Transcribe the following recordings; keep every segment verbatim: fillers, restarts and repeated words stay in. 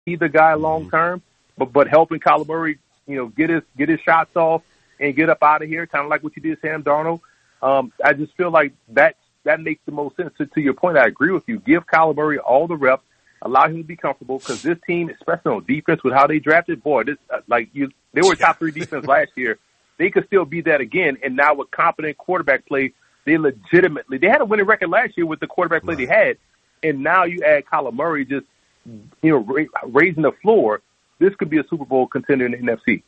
be the guy long term, but but helping Kyler Murray, you know, get his get his shots off and get up out of here, kind of like what you did, Sam Darnold. Um, I just feel like that that makes the most sense. To, to your point, I agree with you. Give Kyler Murray all the reps, allow him to be comfortable, because this team, especially on defense, with how they drafted, boy, this uh, like you, they were top three defense last year. They could still be that again, and now with competent quarterback play, they legitimately they had a winning record last year with the quarterback play right. they had, and now you add Kyler Murray, just you know ra- raising the floor. This could be a Super Bowl contender in the N F C.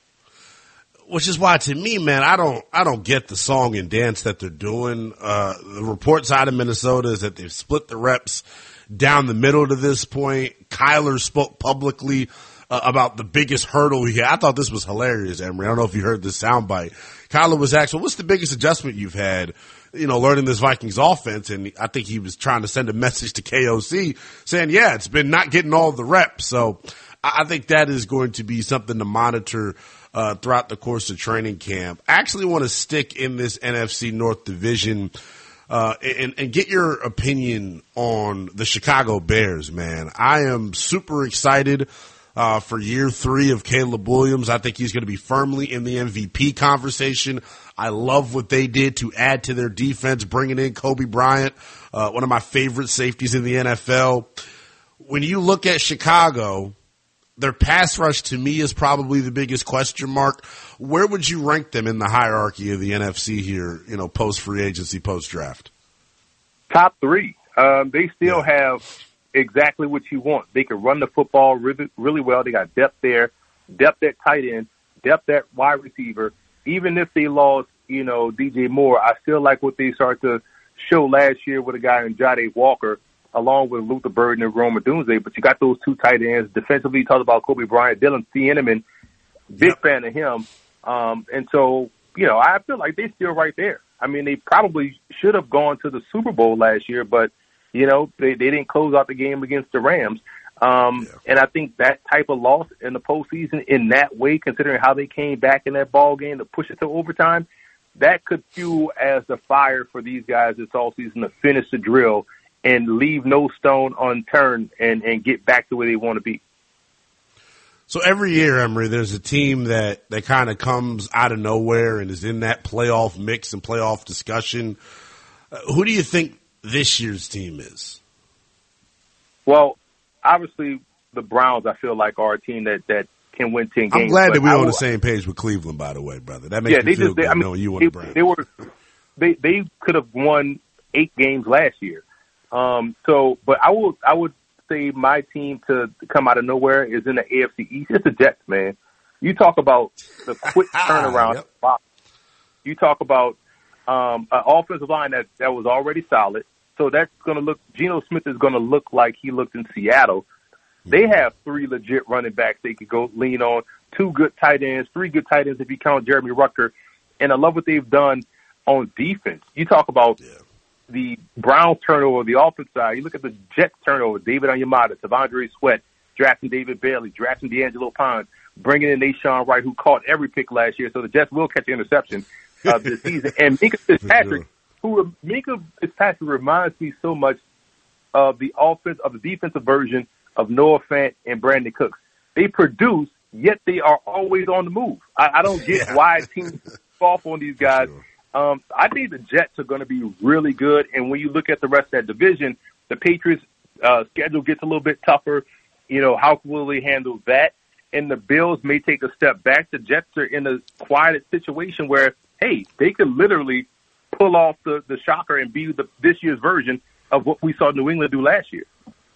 Which is why, to me, man, I don't, I don't get the song and dance that they're doing. Uh, the reports out of Minnesota is that they've split the reps down the middle to this point. Kyler spoke publicly uh, about the biggest hurdle he had. I thought this was hilarious, Emery. I don't know if you heard this soundbite. Kyler was asked, well, what's the biggest adjustment you've had, you know, learning this Vikings offense? And I think he was trying to send a message to K O C saying, yeah, it's been not getting all the reps. So I think that is going to be something to monitor Uh, throughout the course of training camp. I actually want to stick in this N F C North division uh, and, and get your opinion on the Chicago Bears, man. I am super excited uh, for year three of Caleb Williams. I think he's going to be firmly in the M V P conversation. I love what they did to add to their defense, bringing in Kobe Bryant, uh, one of my favorite safeties in the N F L. When you look at Chicago, their pass rush, to me, is probably the biggest question mark. Where would you rank them in the hierarchy of the N F C here, you know, post-free agency, post-draft? Top three. Um, they still yeah. have exactly what you want. They can run the football really, really well. They got depth there, depth at tight end, depth at wide receiver. Even if they lost, you know, D J Moore, I still like what they started to show last year with a guy in Jade Walker, along with Luther Burden and Roma Dunze, but you got those two tight ends. Defensively, you talked about Kobe Bryant, Dylan Thieneman, big yep. fan of him. Um, and so, you know, I feel like they're still right there. I mean, they probably should have gone to the Super Bowl last year, but, you know, they, they didn't close out the game against the Rams. Um, yeah. And I think that type of loss in the postseason in that way, considering how they came back in that ball game to push it to overtime, that could fuel as the fire for these guys this offseason to finish the drill and leave no stone unturned and, and get back to where they want to be. So every year, Emery, there's a team that, that kind of comes out of nowhere and is in that playoff mix and playoff discussion. Uh, who do you think this year's team is? Well, obviously the Browns, I feel like, are a team that, that can win ten games. I'm glad that we're on the same page with Cleveland, by the way, brother. That makes yeah, me they feel just, good they, I mean, knowing you won they, the Browns. They, were, they, they could have won eight games last year. Um, so, but I would, I would say my team to come out of nowhere is in the A F C East. It's the Jets, man. You talk about the quick turnaround. Yep. You talk about, um, an offensive line that, that was already solid. So that's going to look, Geno Smith is going to look like he looked in Seattle. They have three legit running backs they could go lean on, two good tight ends, three good tight ends if you count Jeremy Rucker. And I love what they've done on defense. You talk about, yeah. the Browns turnover, the offense side. You look at the Jets turnover, David Onyemata, Tavondre Sweat, drafting David Bailey, drafting D'Angelo Pons, bringing in Nashawn Wright, who caught every pick last year. So the Jets will catch an interception uh, this season. And Minkah Fitzpatrick, who Minkah Fitzpatrick reminds me so much of the offense, of the defensive version of Noah Fant and Brandon Cooks. They produce, yet they are always on the move. I, I don't get yeah. why teams fall on these guys. Sure. Um, I think the Jets are going to be really good. And when you look at the rest of that division, the Patriots' uh, schedule gets a little bit tougher. You know, how will they handle that? And the Bills may take a step back. The Jets are in a quiet situation where, hey, they could literally pull off the, the shocker and be the, this year's version of what we saw New England do last year.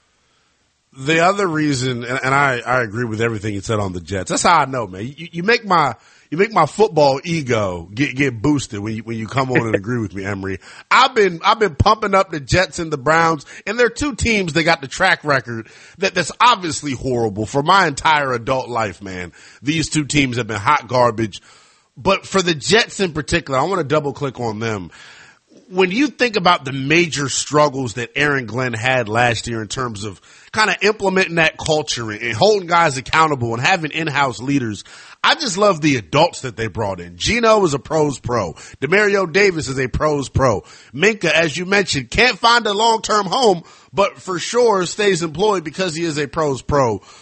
The other reason, and, and I, I agree with everything you said on the Jets. That's how I know, man. You, you make my you make my football ego get get boosted when you when you come on and agree with me, Emery. I've been I've been pumping up the Jets and the Browns, and they're two teams that got the track record that that's obviously horrible for my entire adult life, man. These two teams have been hot garbage. But for the Jets in particular, I want to double click on them. When you think about the major struggles that Aaron Glenn had last year in terms of kind of implementing that culture and holding guys accountable and having in-house leaders, I just love the adults that they brought in. Geno is a pros pro. Demario Davis is a pros pro. Minkah, as you mentioned, can't find a long-term home, but for sure stays employed because he is a pros pro.